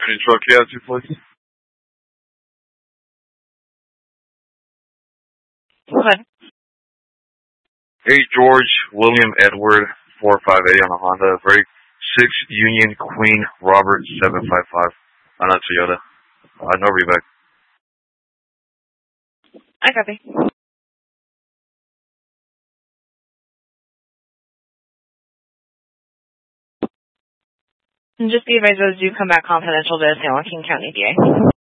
Any truck you have to, please? What? Hey, George, William Edward, 458 on a Honda. Break 6 Union Queen Robert 755 on a Toyota. No reback. I copy. And just be advised, those do come back confidential to San Joaquin County, DA.